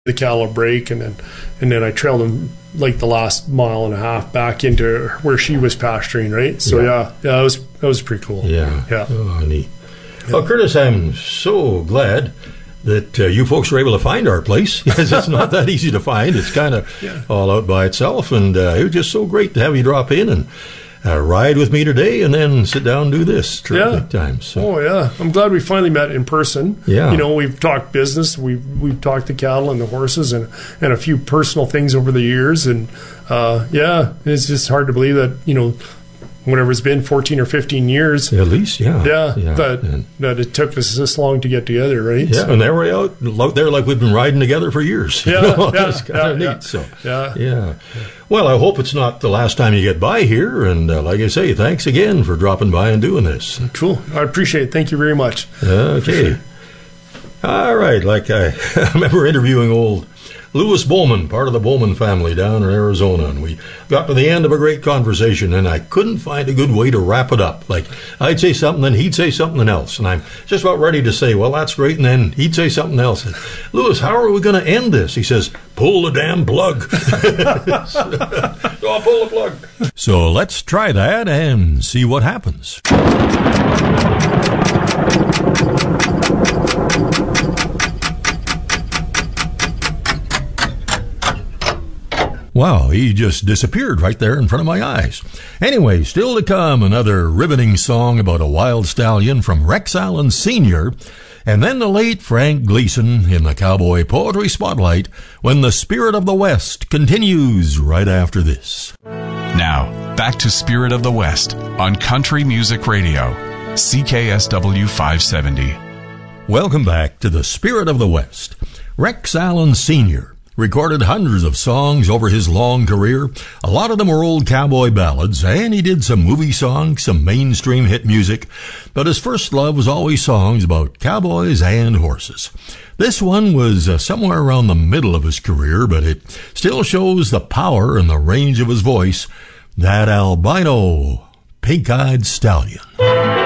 the cattle a break, and then I trailed him like the last mile and a half back into where she was pasturing, right? So that was pretty cool. Yeah. Oh, neat. Yeah. Well, Curtis, I'm so glad that you folks were able to find our place, because it's not that easy to find. It's kind of all out by itself, and it was just so great to have you drop in and ride with me today, and then sit down and do this. Terrific time. So. Oh yeah, I'm glad we finally met in person. Yeah, we've talked business, we've talked the cattle and the horses, and a few personal things over the years, and it's just hard to believe that whatever it's been, 14 or 15 years at least. That it took us this long to get together, right? Yeah, so. And there we're out there like we've been riding together for years. It's kind of neat. So well, I hope it's not the last time you get by here, and like I say, thanks again for dropping by and doing this. Cool, I appreciate it. Thank you very much. Okay. All right, like I remember interviewing old Louis Bowman, part of the Bowman family down in Arizona, and we got to the end of a great conversation, and I couldn't find a good way to wrap it up. Like, I'd say something, then he'd say something else, and I'm just about ready to say, well, that's great, and then he'd say something else. And, Louis, how are we going to end this? He says, pull the damn plug. So I'll pull the plug. So let's try that and see what happens. Wow, he just disappeared right there in front of my eyes. Anyway, still to come, another riveting song about a wild stallion from Rex Allen Sr., and then the late Frank Gleason in the Cowboy Poetry Spotlight when the Spirit of the West continues right after this. Now, back to Spirit of the West on Country Music Radio, CKSW 570. Welcome back to the Spirit of the West. Rex Allen Sr. recorded hundreds of songs over his long career. A lot of them were old cowboy ballads, and he did some movie songs, some mainstream hit music, but his first love was always songs about cowboys and horses. This one was somewhere around the middle of his career, but it still shows the power and the range of his voice, that albino pink-eyed stallion.